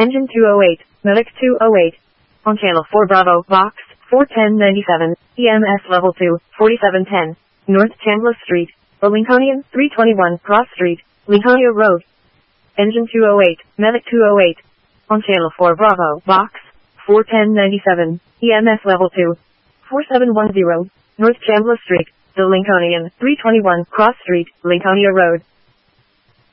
Engine 208, Medic 208. On channel 4 Bravo, box 41097, EMS level 2, 4710, North Chandler Street, The Lincolnian, 321 Cross Street, Lincolnia Road. Engine 208, Medic 208. On channel 4 Bravo, box 41097, EMS level 2, 4710, North Chandler Street, The Lincolnian, 321 Cross Street, Lincolnia Road.